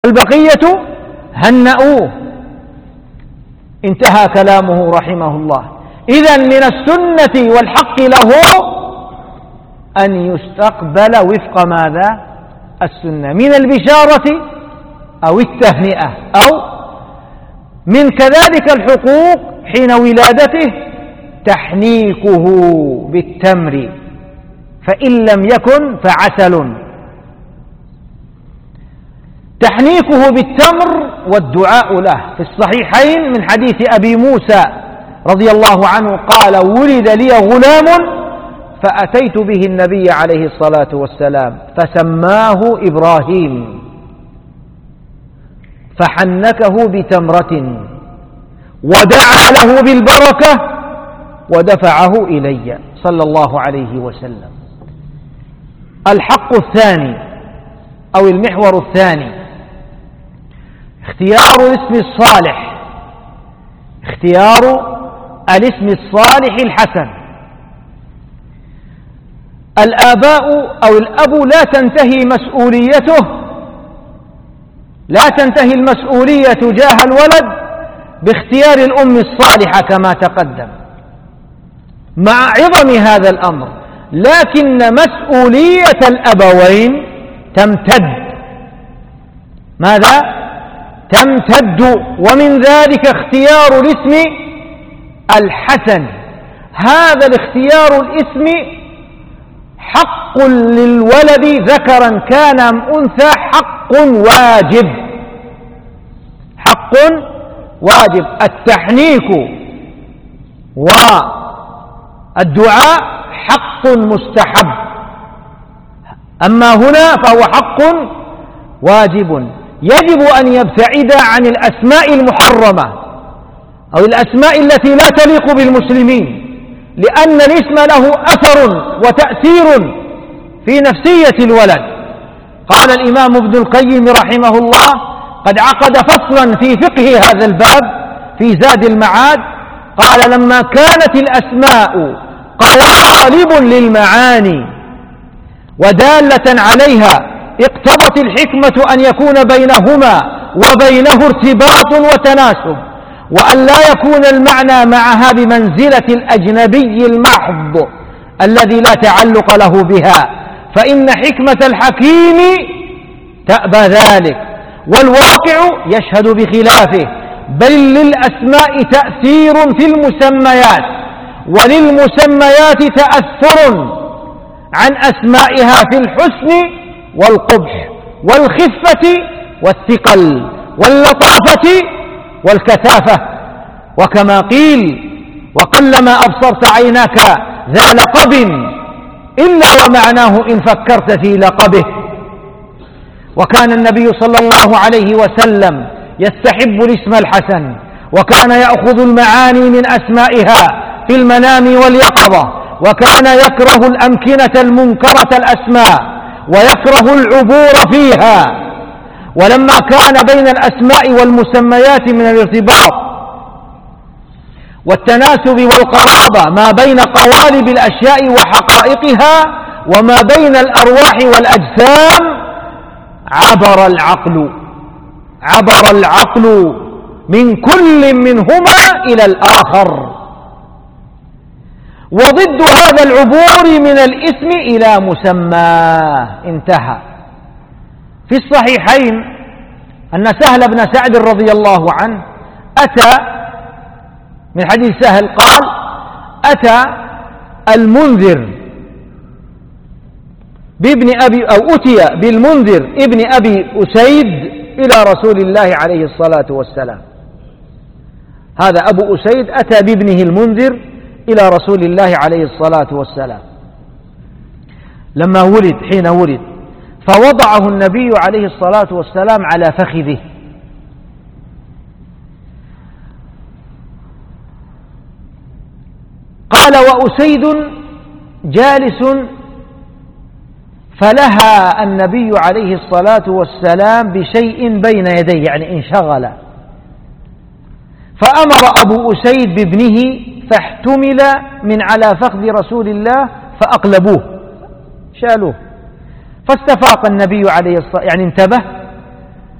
البقية هنأوه. انتهى كلامه رحمه الله. إذن من السنة والحق له أن يستقبل وفق ماذا؟ السنة، من البشارة أو التهنئة، أو من كذلك الحقوق حين ولادته تحنيكه بالتمر، فإن لم يكن فعسل. تحنيكه بالتمر والدعاء له. في الصحيحين من حديث أبي موسى رضي الله عنه قال: ولد لي غلام فأتيت به النبي عليه الصلاة والسلام فسماه إبراهيم، فحنكه بتمرة ودعا له بالبركة ودفعه إلي صلى الله عليه وسلم. الحق الثاني أو المحور الثاني اختيار الاسم الصالح، اختيار الاسم الصالح الحسن. الآباء أو الأب لا تنتهي المسؤولية تجاه الولد باختيار الأم الصالحة كما تقدم، مع عظم هذا الأمر، لكن مسؤولية الأبوين تمتد. ماذا؟ تمتد. ومن ذلك اختيار الاسم الحسن. هذا الاختيار الاسم حق للولد ذكرا كان أم أنثى، حق واجب، حق واجب. التحنيك والدعاء حق مستحب، أما هنا فهو حق واجب. يجب أن يبتعد عن الأسماء المحرمة أو الأسماء التي لا تليق بالمسلمين، لأن الاسم له أثر وتأثير في نفسية الولد. قال الإمام ابن القيم رحمه الله: قد عقد فصلا في فقه هذا الباب في زاد المعاد، قال: لما كانت الأسماء قوالب للمعاني ودالة عليها اقتضت الحكمة أن يكون بينهما وبينه ارتباط وتناسب، وأن لا يكون المعنى معها بمنزلة الأجنبي المحض الذي لا تعلق له بها، فإن حكمة الحكيم تأبى ذلك، والواقع يشهد بخلافه. بل للأسماء تأثير في المسميات، وللمسميات تأثر عن أسمائها في الحسن والقبح والخفة والثقل واللطافة والكثافة. وكما قيل: وقلما أبصرت عيناك ذا لقب إلا ومعناه إن فكرت في لقبه. وكان النبي صلى الله عليه وسلم يستحب الاسم الحسن، وكان يأخذ المعاني من أسمائها في المنام واليقظة، وكان يكره الأمكنة المنكرة الأسماء ويكره العبور فيها. ولما كان بين الأسماء والمسميات من الارتباط والتناسب والقرابة ما بين قوالب الأشياء وحقائقها وما بين الأرواح والأجسام، عبر العقل من كل منهما إلى الآخر، وضد هذا العبور من الاسم إلى مسماه. انتهى. في الصحيحين أن سهل بن سعد رضي الله عنه أتى، من حديث سهل قال: أتى المنذر بابن أبي أو أتي بالمنذر ابن أبي أسيد إلى رسول الله عليه الصلاة والسلام. هذا أبو أسيد أتى بابنه المنذر إلى رسول الله عليه الصلاة والسلام لما ولد، حين ولد، فوضعه النبي عليه الصلاة والسلام على فخذه، قال: وأسيد جالس، فلهى النبي عليه الصلاة والسلام بشيء بين يديه، يعني انشغل، فأمر أبو أسيد بابنه فاحتمل من على فخذ رسول الله فأقلبوه، شالوه، فاستفاق النبي عليه الصلاة، يعني انتبه،